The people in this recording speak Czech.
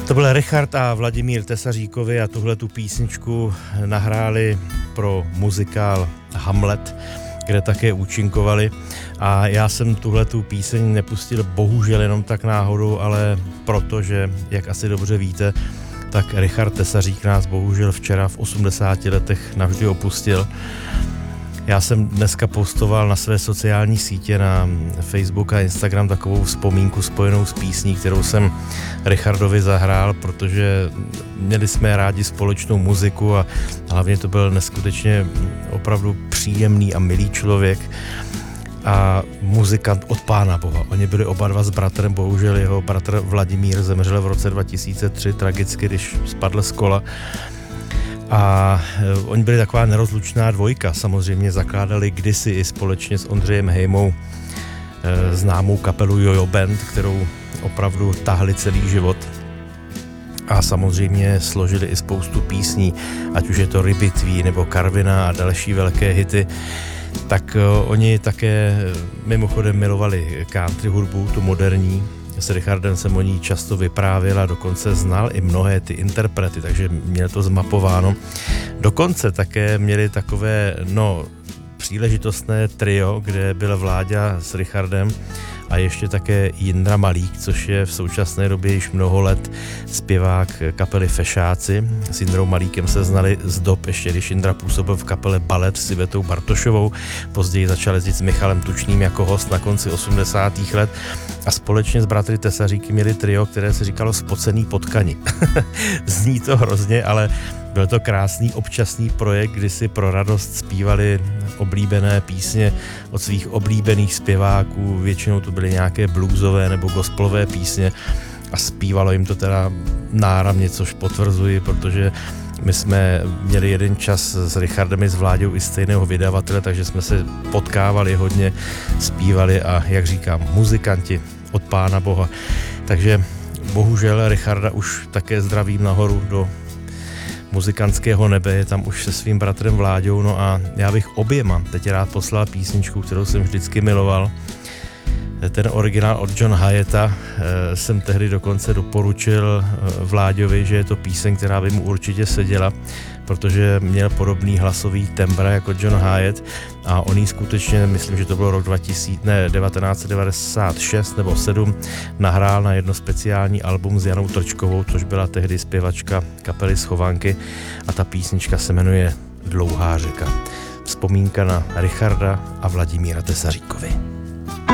To byl Richard a Vladimír Tesaříkovi a tuhle tu písničku nahráli pro muzikál Hamlet, kde také účinkovali. A já jsem tuhle tu píseň nepustil bohužel jenom tak náhodou, ale protože, jak asi dobře víte, tak Richard Tesařík nás bohužel včera v 80 letech navždy opustil. Já jsem dneska postoval na své sociální sítě, na Facebook a Instagram, takovou vzpomínku spojenou s písní, kterou jsem Richardovi zahrál, protože měli jsme rádi společnou muziku a hlavně to byl neskutečně opravdu příjemný a milý člověk a muzikant od Pána Boha. Oni byli oba dva s bratrem, bohužel jeho bratr Vladimír zemřel v roce 2003 tragicky, když spadl z kola. A oni byli taková nerozlučná dvojka, samozřejmě zakládali kdysi i společně s Ondřejem Hejmou známou kapelu Jojo Band, kterou opravdu tahli celý život a samozřejmě složili i spoustu písní, ať už je to Rybitví nebo Karvina a další velké hity. Tak oni také mimochodem milovali country hudbu, tu moderní. S Richardem jsem o ní často vyprávěl a dokonce znal i mnohé ty interprety, takže měl to zmapováno. Dokonce také měli takové, příležitostné trio, kde byl Vláďa s Richardem a ještě také Jindra Malík, což je v současné době již mnoho let zpěvák kapely Fešáci. S Jindrou Malíkem se znali z dob, ještě když Jindra působil v kapele Balet s Ivetou Bartošovou, později začal jezdit s Michalem Tučným jako host na konci 80. let a společně s bratry Tesaříky měli trio, které se říkalo Spocený potkani. Zní to hrozně, ale byl to krásný občasný projekt, kdy si pro radost zpívali oblíbené písně od svých oblíbených zpěváků, většinou to byly nějaké bluesové nebo gospelové písně a zpívalo jim to teda náramně, což potvrzuji, protože my jsme měli jeden čas s Richardem i s Vláďou i stejného vydavatele, takže jsme se potkávali hodně, zpívali a jak říkám, muzikanti od Pána Boha. Takže bohužel Richarda už také zdravím nahoru do muzikantského nebe, je tam už se svým bratrem Vláďou, no a já bych oběma teď rád poslal písničku, kterou jsem vždycky miloval. Ten originál od John Hyetta jsem tehdy dokonce doporučil Vláďovi, že je to píseň, která by mu určitě seděla, protože měl podobný hlasový tembr jako John Hyatt a on jí skutečně, myslím, že to bylo rok 1996 nebo 7, nahrál na jedno speciální album s Janou Trčkovou, což byla tehdy zpěvačka kapely Schovanky a ta písnička se jmenuje Dlouhá řeka. Vzpomínka na Richarda a Vladimíra Tesaříkovi.